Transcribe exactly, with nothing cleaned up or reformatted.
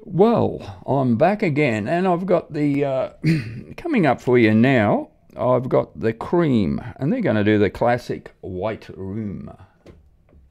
Well, I'm back again, and I've got the uh, coming up for you now. I've got the Cream, and they're going to do the classic White Room.